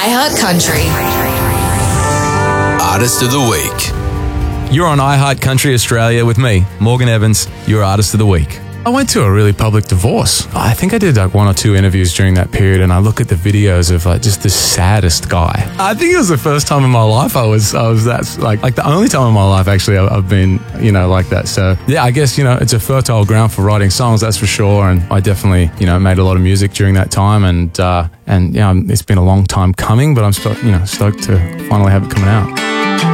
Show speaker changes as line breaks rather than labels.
iHeart Country.
Artist of the Week.
You're on iHeart Country Australia with me, Morgan Evans, your Artist of the Week.
I went to a really public divorce. I think I did like 1 or 2 interviews during that period, and I look at the videos of like just the saddest guy. I think it was the first time in my life I was that like the only time in my life actually I've been, like that. So yeah, I guess, it's a fertile ground for writing songs, that's for sure. And I definitely, made a lot of music during that time, and it's been a long time coming, but I'm stoked to finally have it coming out.